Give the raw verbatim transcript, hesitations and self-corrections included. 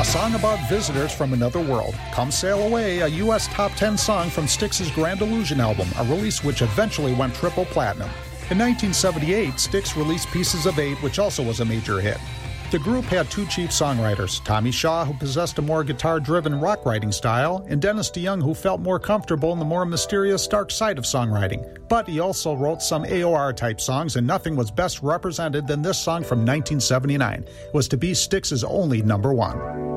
A song about visitors from another world. Come Sail Away, a U S top ten song from Styx' Grand Illusion album, a release which eventually went triple platinum. In nineteen seventy-eight, Styx released Pieces of Eight, which also was a major hit. The group had two chief songwriters, Tommy Shaw, who possessed a more guitar-driven rock writing style, and Dennis DeYoung, who felt more comfortable in the more mysterious, dark side of songwriting. But he also wrote some A O R-type songs, and nothing was best represented than this song from nineteen seventy-nine. It was to be Styx's only number one.